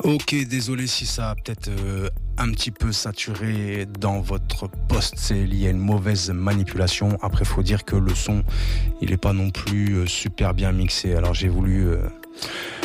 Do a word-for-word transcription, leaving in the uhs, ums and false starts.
Ok, désolé si ça a peut-être euh, un petit peu saturé dans votre poste, c'est lié à une mauvaise manipulation. Après, faut dire que le son, il est pas non plus euh, super bien mixé. Alors j'ai voulu euh,